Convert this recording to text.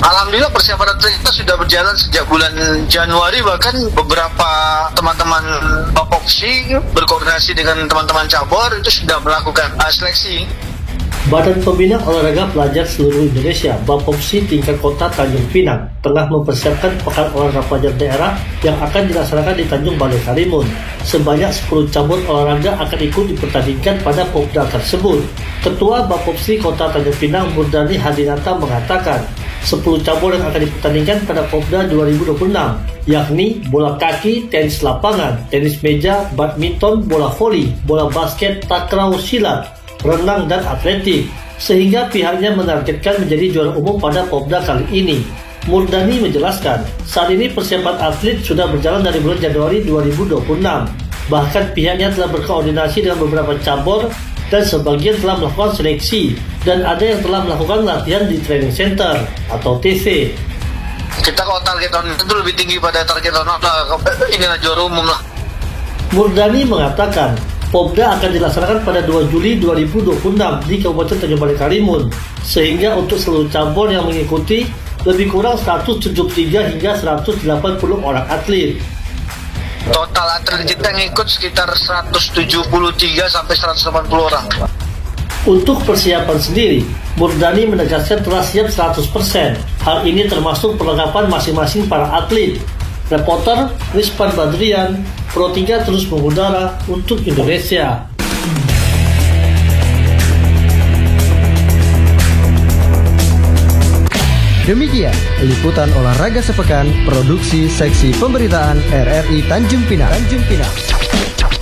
Alhamdulillah persiapan atlet kita sudah berjalan sejak bulan Januari, bahkan beberapa teman-teman Bapopsi berkoordinasi dengan teman-teman cabur itu sudah melakukan seleksi. Badan Pembina Olahraga Pelajar Seluruh Indonesia (Bapopsi) tingkat kota Tanjung Pinang tengah mempersiapkan Pekan Olahraga Pelajar Daerah yang akan dilaksanakan di Tanjung Balai Karimun. Sebanyak 10 cabur olahraga akan ikut dipertandingkan pada Popda tersebut. Ketua Bapopsi Kota Tanjung Pinang, Murdani Hadinata, mengatakan 10 cabur yang akan dipertandingkan pada Popda 2026, yakni bola kaki, tenis lapangan, tenis meja, badminton, bola voli, bola basket, takraw, silat, renang, dan atletik, sehingga pihaknya menargetkan menjadi juara umum pada Popda kali ini. Murdani menjelaskan, saat ini persiapan atlet sudah berjalan dari bulan Januari 2026. Bahkan pihaknya telah berkoordinasi dengan beberapa cabur dan sebagian telah melakukan seleksi, dan ada yang telah melakukan latihan di training center atau TC. Kita kalau target tahun itu lebih tinggi pada target tahun inilah juara umum lah. Murdani mengatakan, Popda akan dilaksanakan pada 2 Juli 2026 di Kabupaten Tanjung Balai Karimun, sehingga untuk seluruh cabur yang mengikuti lebih kurang 173 hingga 180 orang atlet. Total atlet kita yang ikut sekitar 173 sampai 180 orang. Untuk persiapan sendiri, Murdani menegaskan telah siap 100%. Hal ini termasuk perlengkapan masing-masing para atlet. Reporter Rizpan Badrian, Pro 3 terus mengudara untuk Indonesia. Demikian liputan olahraga sepekan produksi seksi pemberitaan RRI Tanjung Pinang.